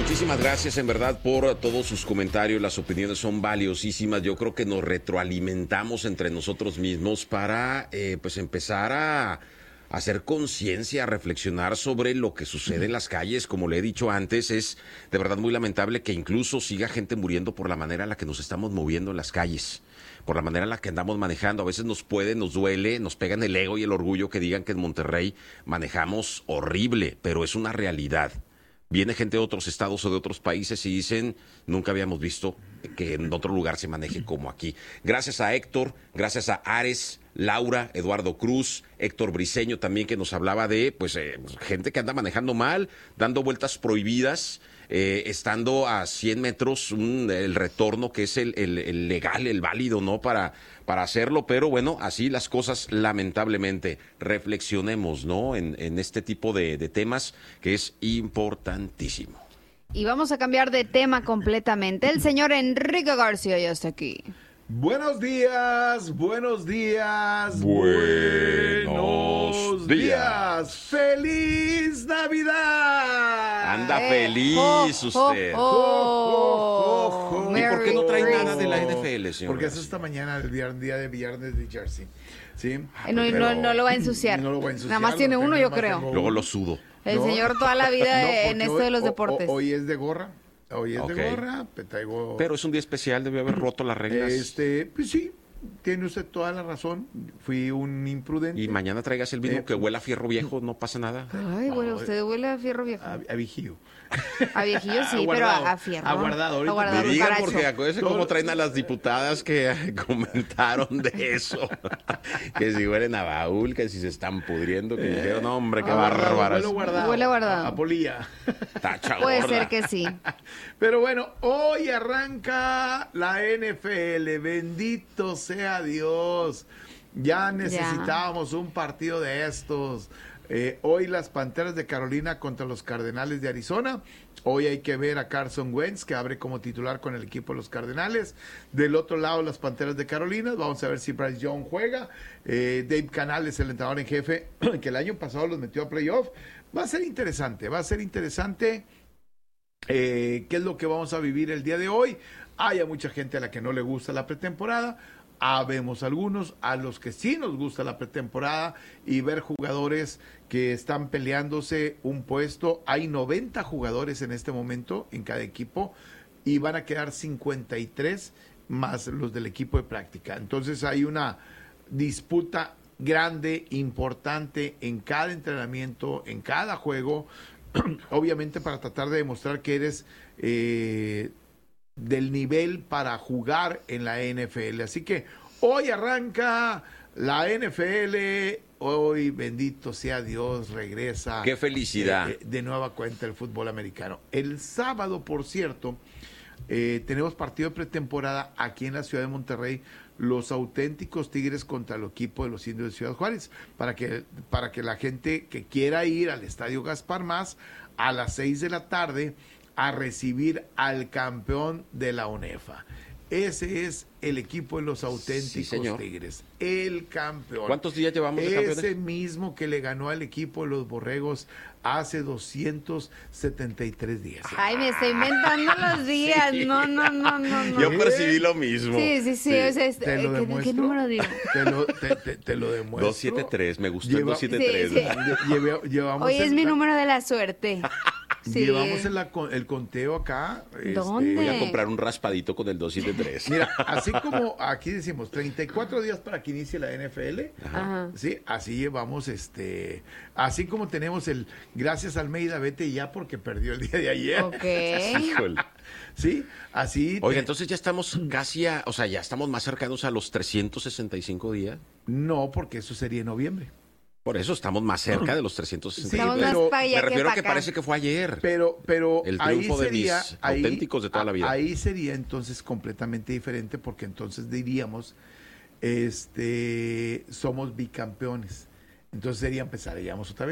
Muchísimas gracias en verdad por todos sus comentarios, las opiniones son valiosísimas. Yo creo que nos retroalimentamos entre nosotros mismos para pues empezar a hacer conciencia, a reflexionar sobre lo que sucede en las calles. Como le he dicho antes, es de verdad muy lamentable que incluso siga gente muriendo por la manera en la que nos estamos moviendo en las calles, por la manera en la que andamos manejando. A veces nos duele, nos pegan el ego y el orgullo que digan que en Monterrey manejamos horrible, pero es una realidad. Viene gente de otros estados o de otros países y dicen, nunca habíamos visto que en otro lugar se maneje como aquí. Gracias a Héctor, gracias a Ares, Laura, Eduardo Cruz, Héctor Briceño también, que nos hablaba de gente que anda manejando mal, dando vueltas prohibidas, estando a 100 metros el retorno, que es el legal, el válido, ¿no? Para hacerlo, pero bueno, así las cosas, lamentablemente. Reflexionemos, ¿no? En este tipo de temas que es importantísimo. Y vamos a cambiar de tema completamente. El señor Enrique García ya está aquí. Buenos días, buenos días, Buenos días. ¡Feliz Navidad! Anda feliz usted. ¿Y por qué no trae nada de la NFL, señor? Porque es esta mañana, el día de viernes de Jersey. ¿Sí? No lo va a ensuciar. No lo voy a ensuciar. Nada más tiene uno, yo creo. Luego lo sudo. El señor toda la vida en esto de los deportes. Hoy es de gorra. De gorra, te traigo... Pero es un día especial, debió haber roto las reglas. Pues sí, tiene usted toda la razón. Fui un imprudente. Y mañana traigas el mismo que huela a fierro viejo, no pasa nada. Ay, bueno, usted huele a fierro viejo. A viejillo. A viejillo sí, pero a fierro. Aguardado. Me digan, porque acuérdense cómo traen a las diputadas que comentaron de eso. Que si huelen a baúl, que si se están pudriendo, que dijeron, no, hombre, qué bárbaras. Huele guardado. A polilla. Tacha Puede gorda. ser que sí. Pero bueno, hoy arranca la NFL. Bendito sea Dios. Ya necesitábamos un partido de estos. Hoy las Panteras de Carolina contra los Cardenales de Arizona. Hoy hay que ver a Carson Wentz, que abre como titular con el equipo de los Cardenales. Del otro lado, las Panteras de Carolina. Vamos a ver si Bryce Young juega. Dave Canales, el entrenador en jefe, que el año pasado los metió a playoff. Va a ser interesante. ¿Qué es lo que vamos a vivir el día de hoy? Hay a mucha gente a la que no le gusta la pretemporada. Habemos algunos a los que sí nos gusta la pretemporada y ver jugadores que están peleándose un puesto. Hay 90 jugadores en este momento en cada equipo y van a quedar 53 más los del equipo de práctica. Entonces hay una disputa grande, importante en cada entrenamiento, en cada juego, obviamente para tratar de demostrar que eres del nivel para jugar en la NFL. Así que hoy arranca la NFL. Hoy, bendito sea Dios, regresa. ¡Qué felicidad! De nueva cuenta el fútbol americano. El sábado, por cierto, tenemos partido de pretemporada aquí en la ciudad de Monterrey. Los auténticos Tigres contra el equipo de los Indios de Ciudad Juárez. Para que la gente que quiera ir al Estadio Gaspar Más a las 6 de la tarde a recibir al campeón de la UNEFA. Ese es el equipo de los auténticos Tigres. El campeón. ¿Cuántos días llevamos de campeones? Ese mismo que le ganó al equipo de los Borregos hace 273 días. Ay, me estoy inventando los días. Sí. No. Yo percibí lo mismo. Sí. O sea, ¿Te lo demuestro? ¿Qué número digo? Te lo demuestro. 273, me gustó el 273. Sí. Llevamos hoy es mi número de la suerte. Sí. Llevamos el conteo acá. ¿Dónde? Voy a comprar un raspadito con el 273. Mira, así como aquí decimos 34 días para que inicie la NFL, Ajá. sí, así llevamos así como tenemos el gracias Almeida, vete ya porque perdió el día de ayer. Ok. Híjole. Sí, así. Oiga, entonces ya estamos casi ya estamos más cercanos a los 365 días. No, porque eso sería en noviembre. Por eso estamos más cerca de los 365 Sí, días. pero Me refiero a que acá. parece que fue ayer. Pero el ahí triunfo sería, de mis auténticos de toda la vida. Ahí sería entonces completamente diferente porque entonces diríamos somos bicampeones. Entonces empezaríamos otra vez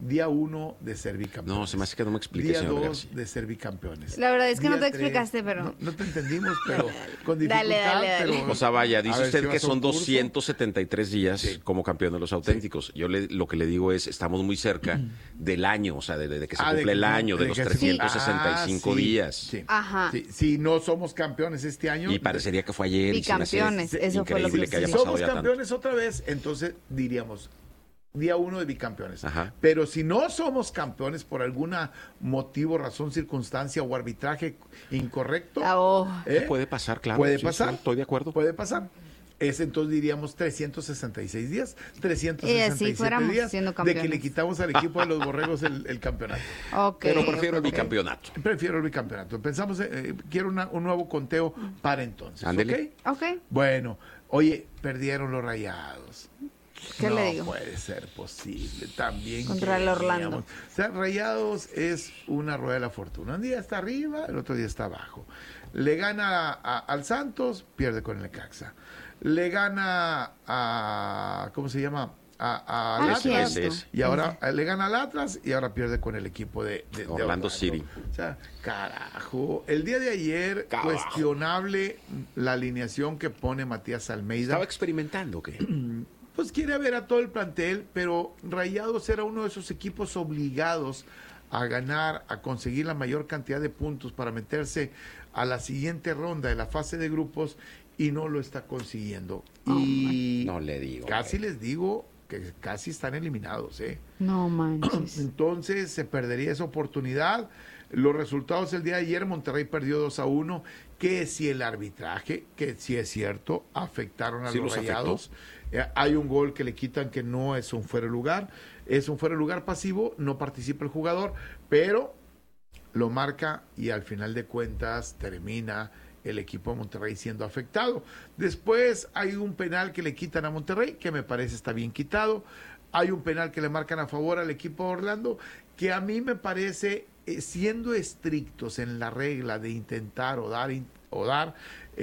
día 1 de ser bicampeones. No, se me hace que no me explique, Día señor 2 García. de ser bicampeones. La verdad es que no Día te explicaste, pero... No te entendimos, pero con dificultad. Dale. Pero, O sea, vaya, dice a ver usted si que vas a un son curso. 273 días Sí. como campeón de los auténticos. Yo lo que le digo es, estamos muy cerca del año, o sea, de que se cumple el año, de los que se- 365 sí, días. sí. Ajá. Sí, si no somos campeones este año. Y parecería que fue ayer. y se me hace Bicampeones, eso fue lo increíble que haya Si sí. pasado somos ya tanto. campeones otra vez, entonces diríamos día 1 de bicampeones. Ajá. Pero si no somos campeones por alguna motivo, razón, circunstancia o arbitraje incorrecto, ¿eh? Puede pasar, claro. Puede sí, pasar. sí, estoy de acuerdo. Puede pasar. Entonces diríamos 366 días, 367 fuéramos días siendo de campeones. que le quitamos al equipo de los borregos el campeonato. Ok. Pero prefiero el ok. bicampeonato. Prefiero el bicampeonato. Pensamos, quiero un nuevo conteo para entonces. Ándele. ¿Ok? Ok. Bueno, oye, perdieron los Rayados. ¿Qué no le digo? puede ser posible. También Contra el Orlando. queríamos. O sea, Rayados es una rueda de la fortuna. Un día está arriba, el otro día está abajo. Le gana al Santos, pierde con el Necaxa. Le gana a ¿cómo se llama? Al Atlas. cierto. Y ahora le gana al Atlas y ahora pierde con el equipo de Orlando City. O sea, carajo. El día de ayer, Carajo. cuestionable la alineación que pone Matías Almeida. ¿Estaba experimentando o qué? Pues quiere ver a todo el plantel, pero Rayados era uno de esos equipos obligados a ganar, a conseguir la mayor cantidad de puntos para meterse a la siguiente ronda de la fase de grupos y no lo está consiguiendo. Y No le digo. casi les digo que casi están eliminados, ¿eh? No manches. Entonces se perdería esa oportunidad. Los resultados el día de ayer, Monterrey perdió 2-1, que si el arbitraje, que si es cierto, afectaron a Sí los los afectó. Rayados. Hay un gol que le quitan que no es un fuera de lugar, es un fuera de lugar pasivo, no participa el jugador, pero lo marca y al final de cuentas termina el equipo de Monterrey siendo afectado. Después hay un penal que le quitan a Monterrey, que me parece está bien quitado. Hay un penal que le marcan a favor al equipo de Orlando, que a mí me parece, siendo estrictos en la regla de intentar o dar,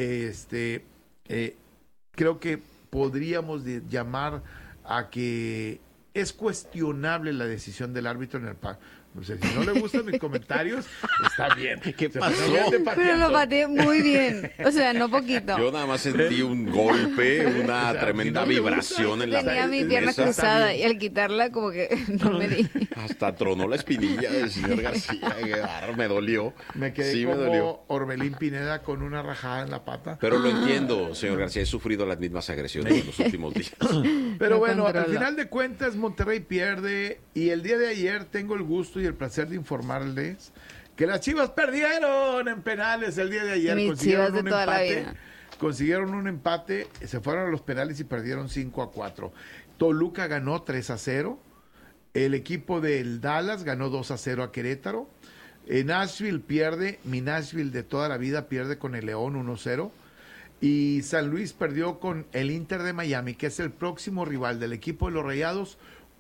creo que podríamos llamar a que es cuestionable la decisión del árbitro en el O sea, si no le gustan mis comentarios, está bien. ¿Qué O sea, pasó? no me ande Pero pateando. lo pateé muy bien. O sea, no poquito. Yo nada más sentí un golpe, una O sea, tremenda si no le vibración gusta, en la Tenía mi pierna mesa. cruzada y al quitarla como que no me di. Hasta tronó la espinilla del señor García. Qué bárbaro, me dolió. Me quedé Sí, me como dolió. Orbelín Pineda con una rajada en la pata. Pero lo entiendo, señor García. He sufrido las mismas agresiones en los últimos días. Pero No bueno, al controla. final de cuentas Monterrey pierde y el día de ayer tengo el gusto y el placer de informarles que las Chivas perdieron en penales el día de ayer. Mis Chivas de toda la vida. Consiguieron un empate, se fueron a los penales y perdieron 5-4. Toluca ganó 3-0. El equipo del Dallas ganó 2-0 a Querétaro. Nashville pierde, mi Nashville de toda la vida pierde con el León 1-0. Y San Luis perdió con el Inter de Miami, que es el próximo rival del equipo de los Rayados,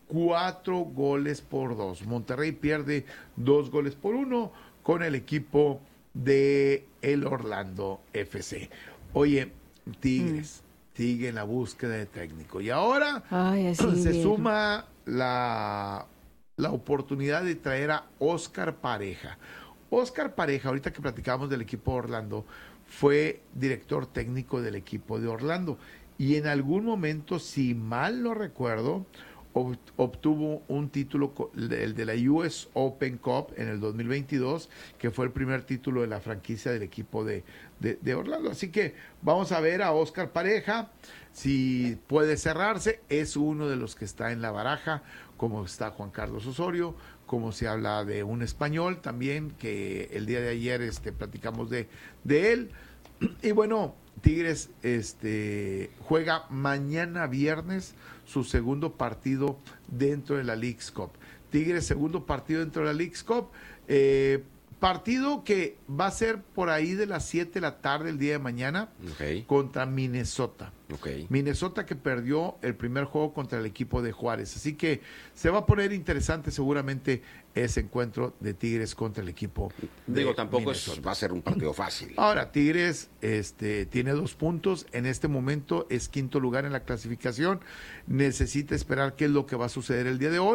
4-2. Monterrey pierde 2-1 con el equipo de el Orlando FC. Oye, Tigres sigue en la búsqueda de técnico. Y ahora Ay, así se bien. suma la oportunidad de traer a Óscar Pareja. Óscar Pareja, ahorita que platicábamos del equipo de Orlando, fue director técnico del equipo de Orlando y en algún momento, si mal no recuerdo, obtuvo un título, el de la US Open Cup en el 2022, que fue el primer título de la franquicia del equipo de Orlando. Así que vamos a ver a Óscar Pareja, si puede cerrarse. Es uno de los que está en la baraja, como está Juan Carlos Osorio, como se habla de un español también, que el día de ayer platicamos de él. Y bueno, Tigres juega mañana viernes su segundo partido dentro de la Leagues Cup. Tigres, segundo partido dentro de la Leagues Cup. Partido que va a ser por ahí de las 7 de la tarde el día de mañana Ok, contra Minnesota. ok. Minnesota que perdió el primer juego contra el equipo de Juárez. Así que se va a poner interesante seguramente ese encuentro de Tigres contra el equipo de Digo, tampoco Minnesota. va a ser un partido fácil. Ahora, Tigres tiene 2 puntos. En este momento es quinto lugar en la clasificación. Necesita esperar qué es lo que va a suceder el día de hoy.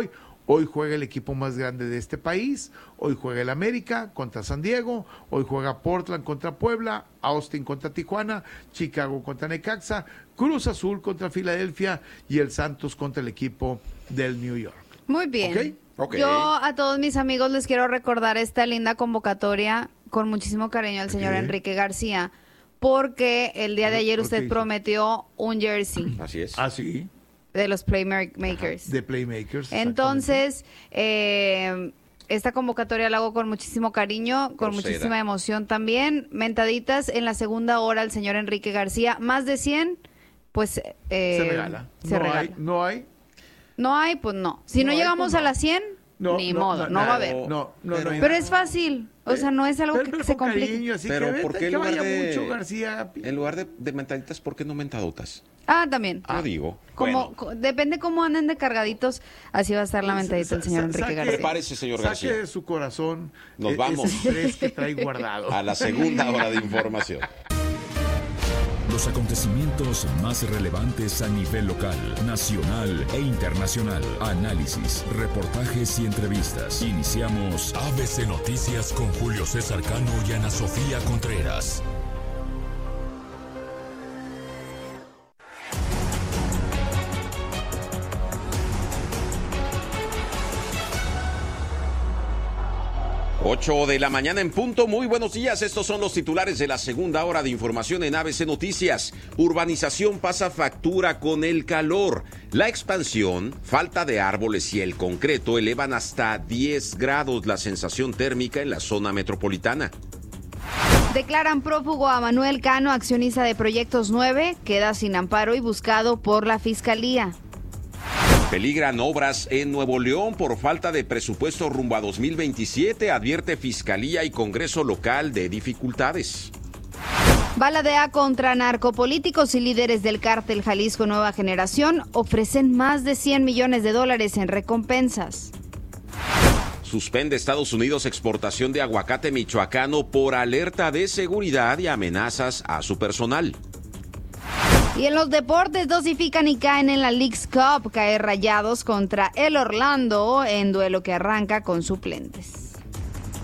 Hoy juega el equipo más grande de este país, hoy juega el América contra San Diego, hoy juega Portland contra Puebla, Austin contra Tijuana, Chicago contra Necaxa, Cruz Azul contra Filadelfia y el Santos contra el equipo del New York. Muy bien. ¿Ok? Ok. Yo a todos mis amigos les quiero recordar esta linda convocatoria con muchísimo cariño al señor Ok. Enrique García, porque el día de ayer usted Ok. prometió un jersey Así es. Ah, sí, de los Playmakers. de Playmakers. Entonces, esta convocatoria la hago con muchísimo cariño, con Grosera. muchísima emoción también. Mentaditas en la segunda hora al señor Enrique García. Más de 100, pues se regala. Se regala. No hay. No hay, pues no. Si no, No hay, llegamos pues a no. las 100, No, ni no, modo, no nada. va a haber. No hay Pero nada. es fácil, o sea, no es algo Pero que se con complique. cariño, así Pero que ¿por qué vete, en que lugar vaya de mucho García? en lugar de mentaditas, por qué no mentadotas? Ah, también. Yo digo. Como, Bueno, depende cómo anden de cargaditos, así va a estar la mentadita del señor Enrique García. prepárese, señor Saque García. de su corazón Nos vamos. ese estrés que trae guardado. A la segunda hora de información. Los acontecimientos más relevantes a nivel local, nacional e internacional. Análisis, reportajes y entrevistas. Iniciamos ABC Noticias con Julio César Cano y Ana Sofía Contreras. Ocho de la mañana en punto. Muy buenos días. Estos son los titulares de la segunda hora de información en ABC Noticias. Urbanización pasa factura con el calor. La expansión, falta de árboles y el concreto elevan hasta 10 grados la sensación térmica en la zona metropolitana. Declaran prófugo a Manuel Cano, accionista de Proyectos 9, queda sin amparo y buscado por la Fiscalía. Peligran obras en Nuevo León por falta de presupuesto rumbo a 2027, advierte Fiscalía y Congreso local de dificultades. Baladea contra narcopolíticos y líderes del cártel Jalisco Nueva Generación ofrecen más de $100 millones en recompensas. Suspende Estados Unidos exportación de aguacate michoacano por alerta de seguridad y amenazas a su personal. Y en los deportes dosifican y caen en la Leagues Cup, cae Rayados contra el Orlando en duelo que arranca con suplentes.